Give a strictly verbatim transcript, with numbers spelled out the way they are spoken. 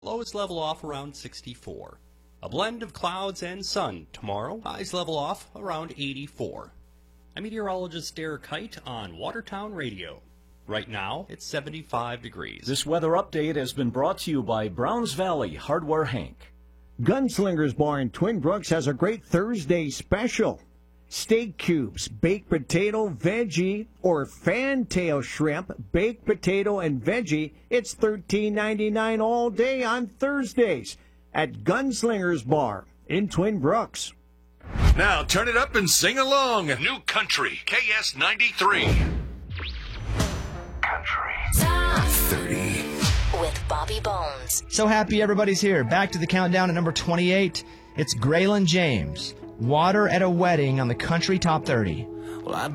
Lows level off around sixty-four. A blend of clouds and sun tomorrow. Highs level off around eighty-four. I'm meteorologist Derek Kite on Watertown Radio. Right now, it's seventy-five degrees. This weather update has been brought to you by Browns Valley Hardware Hank. Gunslinger's Bar in Twin Brooks has a great Thursday special. Steak cubes, baked potato, veggie, or fantail shrimp, baked potato, and veggie. It's thirteen ninety-nine all day on Thursdays at Gunslinger's Bar in Twin Brooks. Now turn it up and sing along. New Country, K S ninety-three. Country. Top thirty. with Bobby Bones. So happy everybody's here. Back to the countdown at number twenty-eight. It's Graylin James. Water at a Wedding on the Country Top thirty. Well, I